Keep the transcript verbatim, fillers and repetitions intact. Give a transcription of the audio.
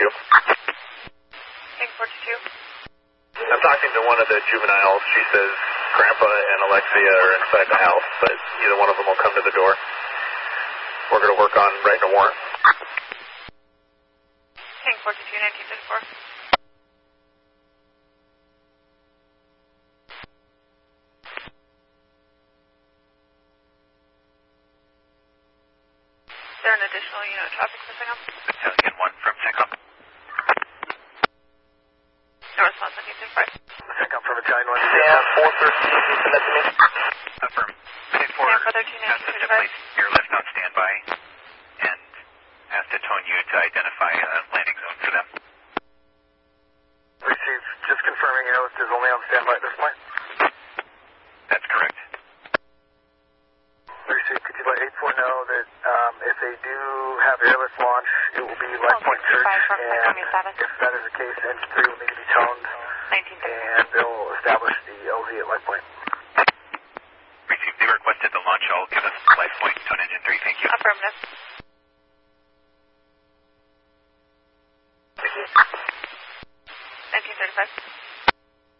you. Tank four two two. I'm talking to one of the juveniles. She says Grandpa and Alexia are inside the house, but either one of them will come to the door. We're going to work on writing a warrant. Tank four two two, nineteen fifty-four. Is there an additional unit of traffic for SINGCOM? Battalion one from SINGCOM. No response, nineteen fifty-five. SINGCOM from Battalion one. Sam four thirteen, can you connect to me? Affirm. Pay for Sam four thirteen, has nineteen to fifty-five. place your lift on standby and ask to tone you to identify a landing zone for them. Receive. Just confirming your lift is only on standby at this point. That's correct. Receive. Could you let eight four know that um, if they do have airlift launch, it will be light point search, and if that is the case, engine three will need to be toned, and they'll establish the L Z at light point. Received. They requested the launch. I'll give us life point, tone engine three. Thank you. Affirmative.